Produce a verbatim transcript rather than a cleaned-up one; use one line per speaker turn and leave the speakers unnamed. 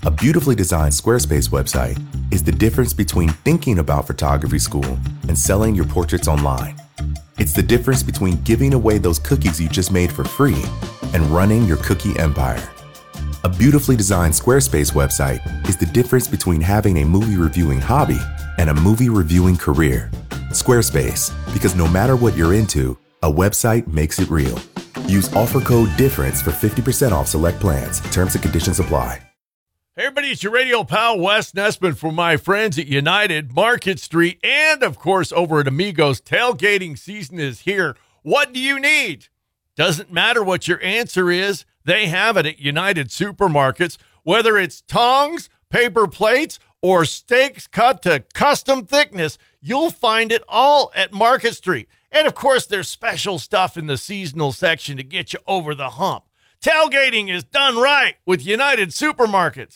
A beautifully designed Squarespace website is the difference between thinking about photography school and selling your portraits online. It's the difference between giving away those cookies you just made for free and running your cookie empire. A beautifully designed Squarespace website is the difference between having a movie reviewing hobby and a movie reviewing career. Squarespace, because no matter what you're into, a website makes it real. Use offer code DIFFERENCE for fifty percent off select plans. Terms and conditions apply.
Hey everybody, it's your radio pal Wes Nessman for my friends at United Market Street and, of course, over at Amigos. Tailgating season is here. What do you need? Doesn't matter what your answer is. They have it at United Supermarkets. Whether it's tongs, paper plates, or steaks cut to custom thickness, you'll find it all at Market Street. And, of course, there's special stuff in the seasonal section to get you over the hump. Tailgating is done right with United Supermarkets.